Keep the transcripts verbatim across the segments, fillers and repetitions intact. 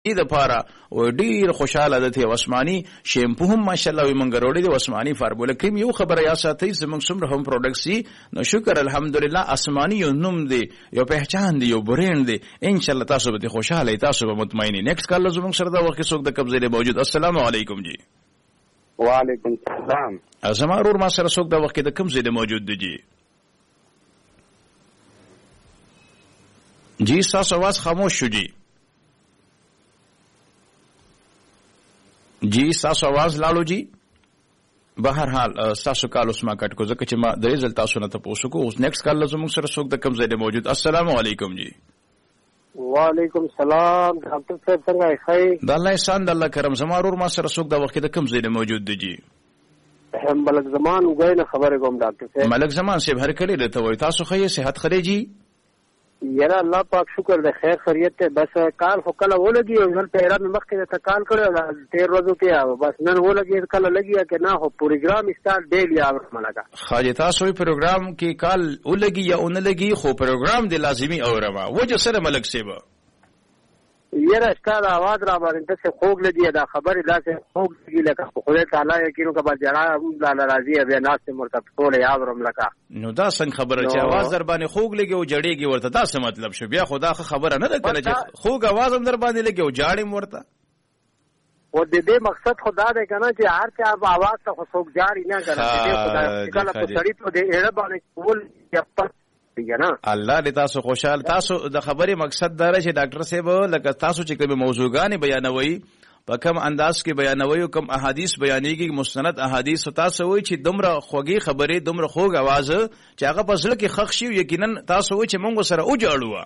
د پاره او ډیر خوشاله ده ته آسماني شیمپو هم ماشاءالله وي مونږ وروړي د آسماني فارموله کریم یو خبره یا ساتي زمونږ څومره هم پروډکټس نو شکر الحمدلله آسماني یو نوم دی یو پہچان دی یو برند دی ان شاء الله تاسو به خوشاله تاسو به مطمئنی نیکسٹ کال زمونږ سره دا وخت څوک د قبضه موجود السلام علیکم جی وعلیکم السلام زما ورور ما سره څوک دا وخت د کوم ځای موجود دی جی جی تاسو आवाज خاموش شو جی جی تاسو आवाज لاړو جی بهر حال تاسو کال اوس ما کټ کو ځکه چې ما د رزلټ تاسو نه تاسو کو اوس نیکسٹ کال زموږ سره څوک د کم ځای موجود السلام علیکم جی وعلیکم السلام ډاکټر صاحب څنګه ښه د الله احسان د الله کرم زما ورور ما سره څوک د وخت د کم ځای موجود دی جی ملک زمان وګینه خبره کوم ډاکټر صاحب ملک زمان صاحب هر کله ته وای تاسو خې صحت خري جی یاره الله پاک شکر د خیر خیریت ته بس کال خو کله ولګي او نن په ایران مخکې ته کال کړو تیر ورځو کې بس نن ولګي کله لګي کې نه هو پروګرام اسٹارټ ډیلی اور ملګا خاجه تاسو پروګرام کې کال ولګي یا اون لګي خو پروګرام د لازمی اورما وجه سره ملک سیبا یاره ښکار आवाज را باندې څه خوګ لګي دا خبره داسې خوګ لګي لکه خدای تعالی یقینو کبا جړه لا راضي بیا ناس مرتب ټول یاورم لکه نو دا څنګه خبره چې आवाज در باندې خوګ لګي او جړېږي ورته دا څه مطلب شو بیا خدا خبره نه ده کنه چې خوګ आवाज هم در باندې لګي او جاړې ورته او د دې مقصد خدا دې کنه چې هر چا په आवाज ته خوګ جاری نه کوي دې خدای کله په سړی ته دې اړه باندې کول یا الله دې تاسو خوشاله تاسو د خبرې مقصد دا چې ډاکټر صاحب لکه تاسو چې کوم موضوعګانی بیانوي په کوم انداز کې بیانوي او کوم احادیث بیانېږي مستند احادیث تاسو وایي چې دومره خوږی خبرې دومره خوږ आवाज چې هغه په ځل کې خښ شي یقینا تاسو وایي چې موږ سره او جوړو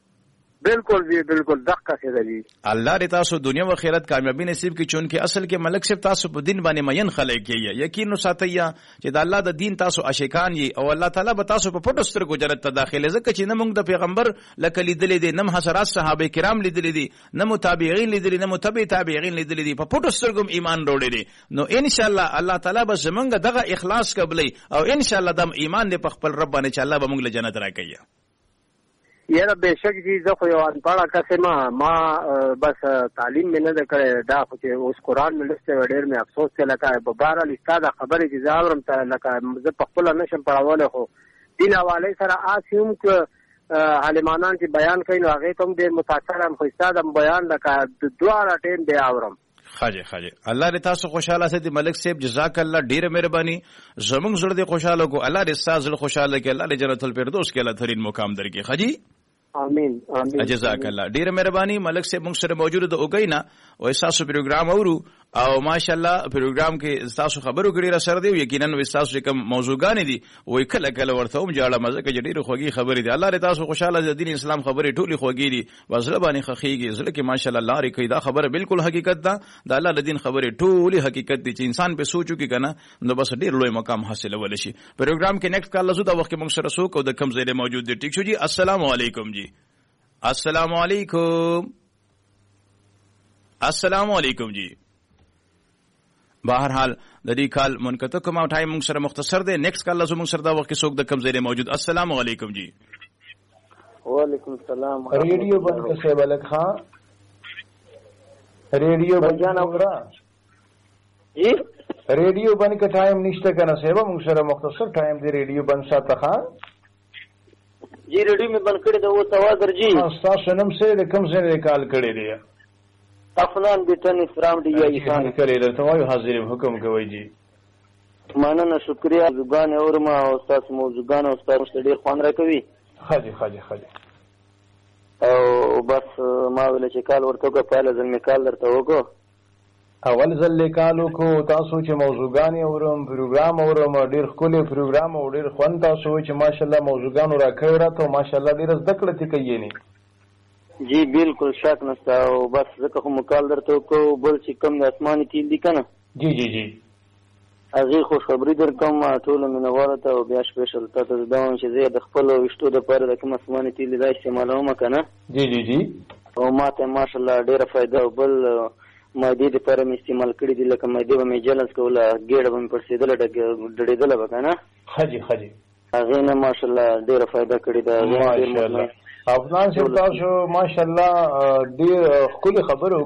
بالکل جی بالکل دقه څه دی الله دې تاسو دنیا او آخرت کامیابی نصیب کړي چون کې اصل کې ملک صاحب تاسو په دین باندې مین خلک کیه یقین ساتیا چې د الله د دین تاسو عاشقان یي او الله تعالی به تاسو په پټو سترګو جنت ته داخله ځکه چې نه موږ د پیغمبر لکه لیدلې دي نه حضرات صحابه کرام لیدلې دي نه متابعین لیدلې نه متبع تابعین لیدلې دي په پټو سترګو ایمان وروړي دي نو ان شاء الله الله تعالی به زمونږ دغه اخلاص قبلې او ان شاء الله د ایمان دې په خپل رب باندې چې الله به موږ له جنت راکړي یاره بهشک جی زه خو یو انپړه کسه ما ما بس تعلیم مې نه کړې دا خو چې اوس قرآن مې لسته ډېر مې افسوس ته لکه په بار الاستاد خبرې چې زاورم ته لکه زه په خپل نشم پړاوله خو دین حواله سره آسیم ک عالمانان چې بیان کوي نو هغه کوم ډېر متاثر هم خو استاد هم بیان لکه دواړه ټیم دی اورم خاجه خاجه الله دې تاسو خوشاله سي ملک صاحب جزاک الله ډیره مهرباني زمونږ زړه دې خوشاله کو الله دې تاسو زړه خوشاله کې الله دې جنت الفردوس کې الله ترين مقام درکې خاجي امين امين جزاک الله ډیره مهرباني ملک صاحب موږ سره موجود د اوګینا او تاسو پروګرام اورو او ماشاءالله پروګرام کې تاسو خبرو کړی را سره دی یقینا تاسو کوم موضوعګان دي وای کله کله ورته هم جاړه مزه کې ډیره خوږی خبرې دي الله دې تاسو خوشاله د دین اسلام خبرې ټولي خوږی دي وزله باندې خخېږي زله کې ماشاءالله لارې کوي دا خبره بالکل حقیقت ده د الله د دین خبرې ټولي حقیقت دي چې انسان په سوچو کې کنه نو بس ډیر لوی مقام حاصل ول شي پروګرام کې نیکسټ کال لزو دا وخت موږ سره سو کو د کم ځای موجود دي ټیک شو جی السلام علیکم جی السلام علیکم السلام علیکم جی بہرحال د دې کال منقطع کوم ټایم موږ سره مختصر دی نیکسټ کال لازم موږ سره دا وخت څوک د کم ځای موجود السلام علیکم جی وعلیکم السلام ریډیو بند کسه بلک خان ریډیو بند جان اورا جی ریډیو بند کا ټایم نشته کنه سیبا موږ سره مختصر ټایم دی ریډیو بند ساته خان جی ریډیو می بند کړی دا و توادر جی تاسو نم سه د کم ځای کال کړی دی افنان بیٹن اسلام دی ایسان کړی درته وایو حاضر حکم کوي جی مننه شکریا زبان اورما او تاسو موضوعګان او تاسو ډیر خوان راکوي خاجي خاجي خاجي او بس ما ویل چې کال ورته کو په لازم کال درته وګو اول ځل کالو کو تاسو چې موضوعګان اورم پروګرام اورم ډیر خولي پروګرام او ډیر خوان تاسو چې ماشاءالله موضوعګان راکوي راته ماشاءالله ډیر زده کړه تی کوي نه جی بالکل شک نشته او بس زکه خو مکال درته کو بل چې کم د اسماني تیل دي کنه جی جی جی هغه خو خبرې در کوم ټول منوره ته او بیا سپیشل ته دا چې زه د خپل وشتو د پاره د کوم اسماني تیل د استعمالوم کنه جی جی جی او ماته ماشاءالله ډیره فائدہ او بل ماده د پاره مې استعمال کړی دي لکه ماده به مې جلنس کوله ګډه به مې پرسیدل ډډېدل وکنه خاجي خاجي هغه نه ماشاءالله ډیره فائدہ کړی ده ماشاءالله افغان صاحب تاسو ماشاءالله ډیر ښکلي خبرې